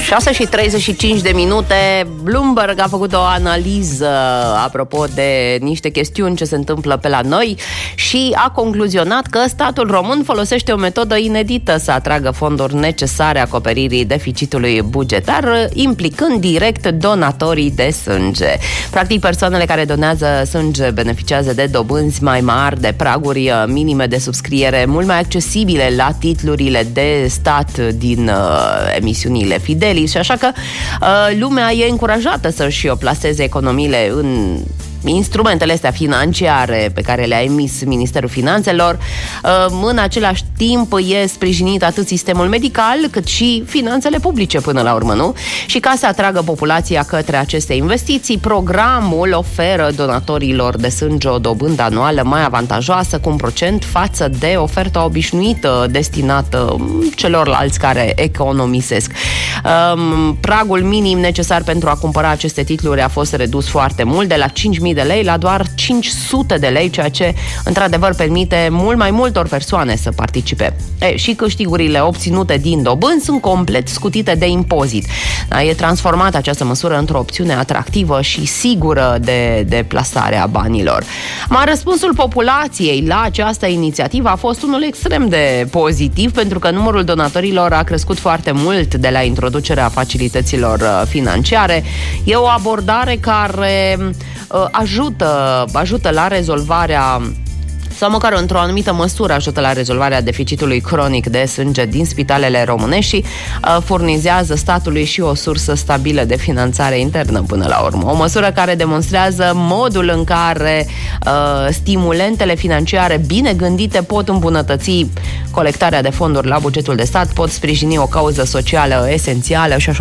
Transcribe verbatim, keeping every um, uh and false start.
șase și treizeci și cinci de minute. Bloomberg a făcut o analiză apropo de niște chestiuni ce se întâmplă pe la noi și a concluzionat că statul român folosește o metodă inedită să atragă fonduri necesare acoperirii deficitului bugetar, implicând direct donatorii de sânge. Practic, persoanele care donează sânge beneficiază de dobânzi mai mari, de praguri minime de subscriere mult mai accesibile la titlurile de stat din uh, emisiunile Fidelis, și așa că uh, lumea e încurajată să-și plaseze economiile în instrumentele astea financiare pe care le-a emis Ministerul Finanțelor. În același timp e sprijinit atât sistemul medical cât și finanțele publice până la urmă, nu? Și ca să atragă populația către aceste investiții, programul oferă donatorilor de sânge o dobândă anuală mai avantajoasă, cu un procent față de oferta obișnuită destinată celorlalți care economisesc. Pragul minim necesar pentru a cumpăra aceste titluri a fost redus foarte mult, de la cinci mii de lei la doar cinci sute de lei, ceea ce într-adevăr permite mult mai multor persoane să participe. E, și câștigurile obținute din dobânzi sunt complet scutite de impozit. Da, e transformată această măsură într-o opțiune atractivă și sigură de, de plasare a banilor. Mai răspunsul populației la această inițiativă a fost unul extrem de pozitiv, pentru că numărul donatorilor a crescut foarte mult de la introducerea facilităților financiare. E o abordare care ajută, ajută la rezolvarea, sau măcar într-o anumită măsură ajută la rezolvarea deficitului cronic de sânge din spitalele românești și uh, furnizează statului și o sursă stabilă de finanțare internă până la urmă. O măsură care demonstrează modul în care uh, stimulentele financiare bine gândite pot îmbunătăți colectarea de fonduri la bugetul de stat, pot sprijini o cauză socială esențială și așa